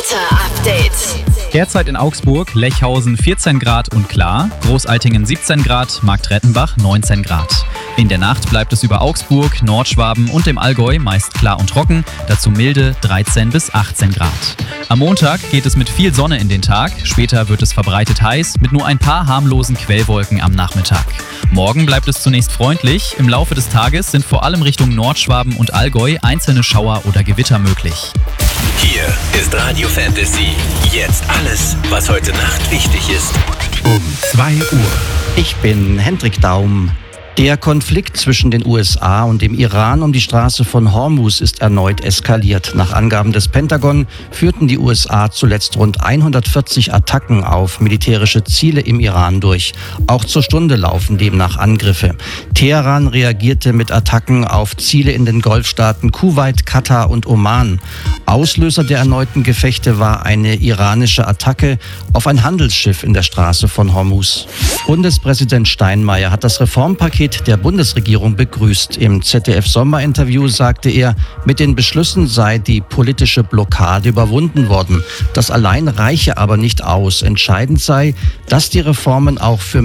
Wetterupdate. Derzeit in Augsburg, Lechhausen 14 Grad und klar, Großaltingen 17 Grad, Marktrettenbach 19 Grad. In der Nacht bleibt es über Augsburg, Nordschwaben und dem Allgäu meist klar und trocken, dazu milde 13 bis 18 Grad. Am Montag geht es mit viel Sonne in den Tag, später wird es verbreitet heiß mit nur ein paar harmlosen Quellwolken am Nachmittag. Morgen bleibt es zunächst freundlich, im Laufe des Tages sind vor allem Richtung Nordschwaben und Allgäu einzelne Schauer oder Gewitter möglich. Hier ist Radio Fantasy. Jetzt alles, was heute Nacht wichtig ist. Um 2 Uhr. Ich bin Hendrik Daum. Der Konflikt zwischen den USA und dem Iran um die Straße von Hormuz ist erneut eskaliert. Nach Angaben des Pentagon führten die USA zuletzt rund 140 Attacken auf militärische Ziele im Iran durch. Auch zur Stunde laufen demnach Angriffe. Teheran reagierte mit Attacken auf Ziele in den Golfstaaten Kuwait, Katar und Oman. Auslöser der erneuten Gefechte war eine iranische Attacke auf ein Handelsschiff in der Straße von Hormuz. Bundespräsident Steinmeier hat das Reformpaket der Bundesregierung begrüßt. Im ZDF-Sommerinterview sagte er, mit den Beschlüssen sei die politische Blockade überwunden worden. Das allein reiche aber nicht aus. Entscheidend sei, dass die Reformen auch für